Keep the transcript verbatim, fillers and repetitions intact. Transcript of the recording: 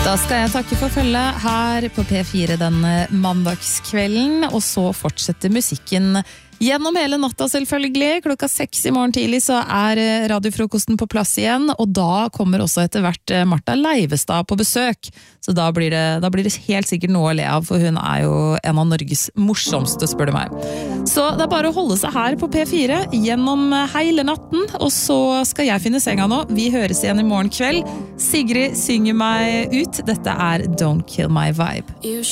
Da skal jeg takke for følget her på P fire denne mandagskvelden, og så fortsetter musikken gjennom hele natta selvfølgelig. Klokka seks i morgen tidlig så er radiofrokosten på plass igjen, og da kommer også etter hvert Martha Leivestad på besøk. Så da blir, det, da blir det helt sikkert noe å le av, for hun er jo en av Norges morsomste, spør du meg. Så det er bare å holde seg her på P fire gjennom hele natten, og så skal jeg finne senga nå. Vi høres igjen i morgen kveld. Sigrid synger meg ut. Dette er Don't Kill My Vibe.